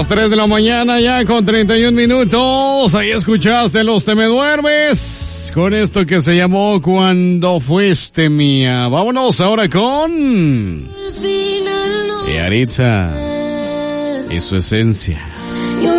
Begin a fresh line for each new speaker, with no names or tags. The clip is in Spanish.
Las 3 de la mañana ya con 31 minutos. Ahí escuchaste Los Te Me Duermes con esto que se llamó Cuando Fuiste Mía. Vámonos ahora con Yaritza y su esencia.